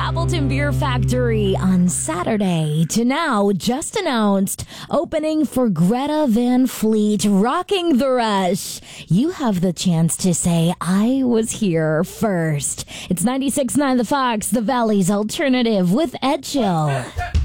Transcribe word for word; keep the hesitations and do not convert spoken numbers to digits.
Appleton Beer Factory on Saturday to now just announced opening for Greta Van Fleet, Rocking the Rush. You have the chance to say, I was here first. It's ninety-six point nine The Fox, the Valley's alternative with Ed Chill.